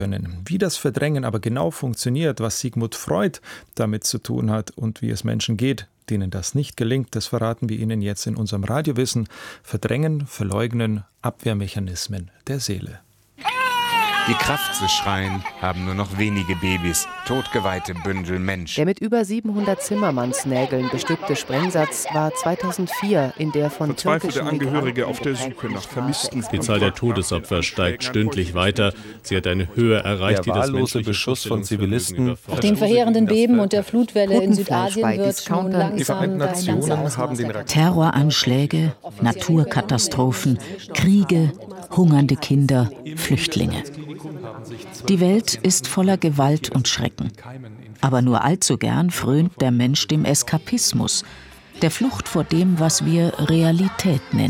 Wie das Verdrängen aber genau funktioniert, was Sigmund Freud damit zu tun hat und wie es Menschen geht, denen das nicht gelingt, das verraten wir Ihnen jetzt in unserem Radiowissen. Verdrängen, Verleugnen, Abwehrmechanismen der Seele. Die Kraft zu schreien haben nur noch wenige Babys, totgeweihte Bündel Mensch. Der mit über 700 Zimmermannsnägeln bestückte Sprengsatz war 2004 in der von verzweifelte Angehörige auf der Suche nach Vermissten. Die Zahl der Todesopfer steigt stündlich weiter. Sie hat eine Höhe erreicht, die das wahllose Beschuss von Zivilisten. Nach den verheerenden Beben und der Flutwelle in Südasien wird nun langsam die Vereinten Nationen haben den Terroranschläge, Naturkatastrophen, Kriege, hungernde Kinder, Flüchtlinge. Die Welt ist voller Gewalt und Schrecken. Aber nur allzu gern frönt der Mensch dem Eskapismus, der Flucht vor dem, was wir Realität nennen.